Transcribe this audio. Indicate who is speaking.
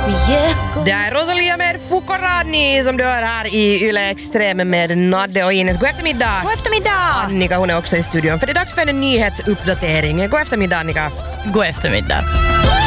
Speaker 1: Det är Rosalia med Fukorani som du hör här i Yle Extrem med Nadde och Ines. God eftermiddag!
Speaker 2: God eftermiddag!
Speaker 1: Annika, hon är också i studion för det är dags för en nyhetsuppdatering. God eftermiddag, Annika.
Speaker 2: God eftermiddag.